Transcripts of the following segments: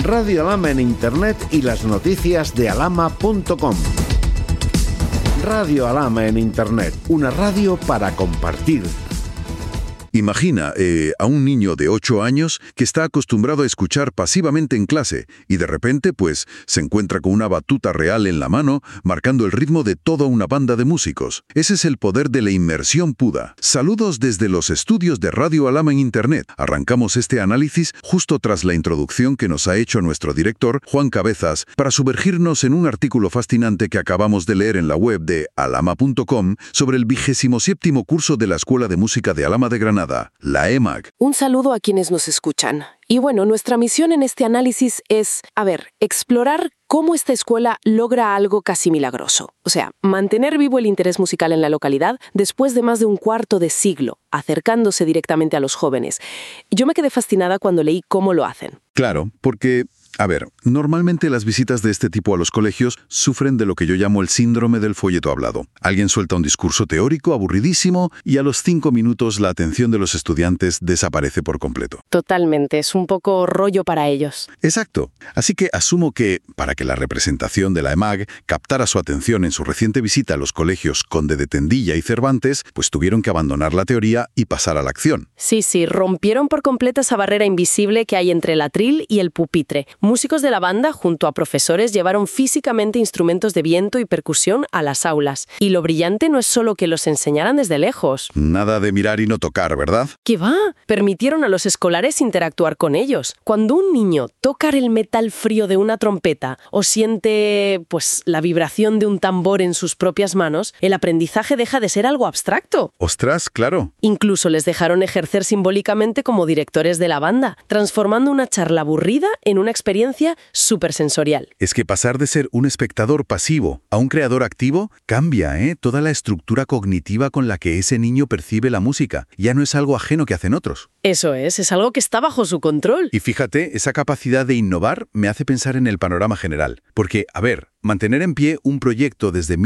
Radio Alhama en Internet y las noticias de alhama.com. Radio Alhama en Internet, una radio para compartir. Imagina a un niño de 8 años que está acostumbrado a escuchar pasivamente en clase y de repente, pues, se encuentra con una batuta real en la mano, marcando el ritmo de toda una banda de músicos. Ese es el poder de la inmersión pura. Saludos desde los estudios de Radio Alhama en Internet. Arrancamos este análisis justo tras la introducción que nos ha hecho nuestro director, Juan Cabezas, para sumergirnos en un artículo fascinante que acabamos de leer en la web de alhama.com sobre el 27º curso de la Escuela de Música de Alhama de Granada, la EMAG. Un saludo a quienes nos escuchan. Y bueno, nuestra misión en este análisis es, explorar cómo esta escuela logra algo casi milagroso. O sea, mantener vivo el interés musical en la localidad después de más de un cuarto de siglo, acercándose directamente a los jóvenes. Yo me quedé fascinada cuando leí cómo lo hacen. Claro, porque normalmente las visitas de este tipo a los colegios sufren de lo que yo llamo el síndrome del folleto hablado. Alguien suelta un discurso teórico aburridísimo y a los 5 minutos la atención de los estudiantes desaparece por completo. Totalmente, es un poco rollo para ellos. Exacto. Así que asumo que, para que la representación de la EMAG captara su atención en su reciente visita a los colegios Conde de Tendilla y Cervantes, pues tuvieron que abandonar la teoría y pasar a la acción. Sí, rompieron por completo esa barrera invisible que hay entre el atril y el pupitre. Músicos de la banda, junto a profesores, llevaron físicamente instrumentos de viento y percusión a las aulas. Y lo brillante no es solo que los enseñaran desde lejos. Nada de mirar y no tocar, ¿verdad? ¿Qué va? Permitieron a los escolares interactuar con ellos. Cuando un niño toca el metal frío de una trompeta o siente, la vibración de un tambor en sus propias manos, el aprendizaje deja de ser algo abstracto. ¡Ostras, claro! Incluso les dejaron ejercer simbólicamente como directores de la banda, transformando una charla aburrida en una experiencia supersensorial. Es que pasar de ser un espectador pasivo a un creador activo cambia, toda la estructura cognitiva con la que ese niño percibe la música. Ya no es algo ajeno que hacen otros. Eso es algo que está bajo su control. Y fíjate, esa capacidad de innovar me hace pensar en el panorama general. Porque, mantener en pie un proyecto desde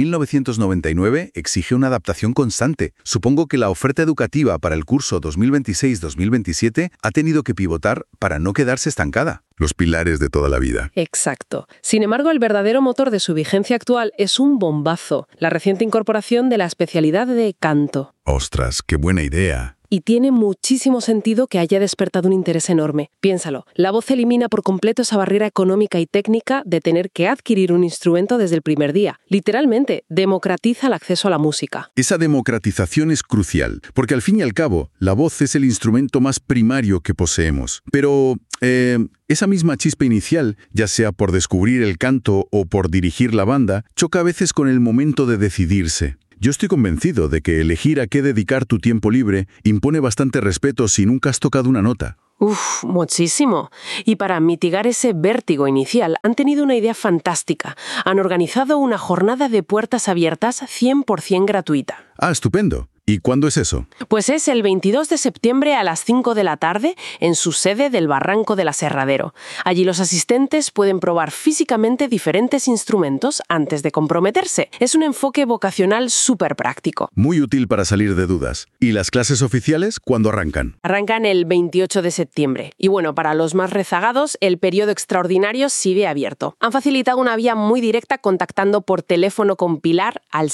1999 exige una adaptación constante. Supongo que la oferta educativa para el curso 2026-2027 ha tenido que pivotar para no quedarse estancada. Los pilares de toda la vida. Exacto. Sin embargo, el verdadero motor de su vigencia actual es un bombazo, la reciente incorporación de la especialidad de canto. ¡Ostras, qué buena idea! Y tiene muchísimo sentido que haya despertado un interés enorme. Piénsalo, la voz elimina por completo esa barrera económica y técnica de tener que adquirir un instrumento desde el primer día. Literalmente, democratiza el acceso a la música. Esa democratización es crucial, porque al fin y al cabo, la voz es el instrumento más primario que poseemos. Pero esa misma chispa inicial, ya sea por descubrir el canto o por dirigir la banda, choca a veces con el momento de decidirse. Yo estoy convencido de que elegir a qué dedicar tu tiempo libre impone bastante respeto si nunca has tocado una nota. Muchísimo. Y para mitigar ese vértigo inicial, han tenido una idea fantástica. Han organizado una jornada de puertas abiertas 100% gratuita. ¡Ah, estupendo! ¿Y cuándo es eso? Pues es el 22 de septiembre a las 5 de la tarde en su sede del Barranco del Aserradero. Allí los asistentes pueden probar físicamente diferentes instrumentos antes de comprometerse. Es un enfoque vocacional súper práctico. Muy útil para salir de dudas. ¿Y las clases oficiales cuándo arrancan? Arrancan el 28 de septiembre. Y bueno, para los más rezagados, el periodo extraordinario sigue abierto. Han facilitado una vía muy directa contactando por teléfono con Pilar al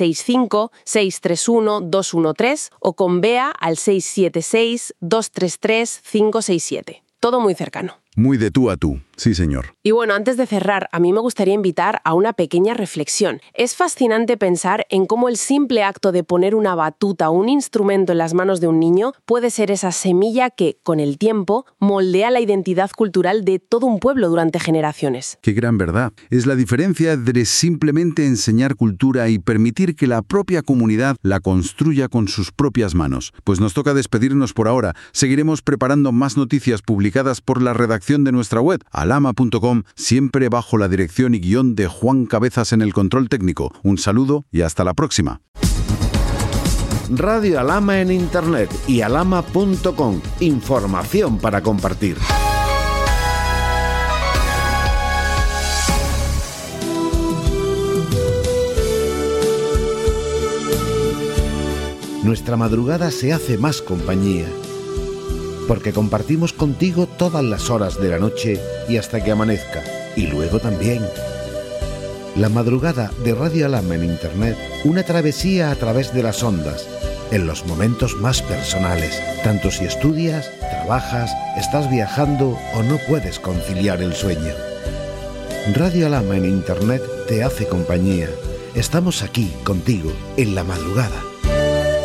665-631-213 o con Bea al 676-233-567. Todo muy cercano. Muy de tú a tú, sí señor. Y bueno, antes de cerrar, a mí me gustaría invitar a una pequeña reflexión. Es fascinante pensar en cómo el simple acto de poner una batuta o un instrumento en las manos de un niño puede ser esa semilla que, con el tiempo, moldea la identidad cultural de todo un pueblo durante generaciones. Qué gran verdad. Es la diferencia entre simplemente enseñar cultura y permitir que la propia comunidad la construya con sus propias manos. Pues nos toca despedirnos por ahora. Seguiremos preparando más noticias publicadas por la redacción de nuestra web, alhama.com, siempre bajo la dirección y guión de Juan Cabezas en el control técnico. Un saludo y hasta la próxima. Radio Alhama en Internet y alhama.com. Información para compartir. Nuestra madrugada se hace más compañía. porque compartimos contigo todas las horas de la noche y hasta que amanezca, y luego también. La madrugada de Radio Alarma en Internet, una travesía a través de las ondas, en los momentos más personales, tanto si estudias, trabajas, estás viajando o no puedes conciliar el sueño. Radio Alarma en Internet te hace compañía. Estamos aquí contigo en la madrugada.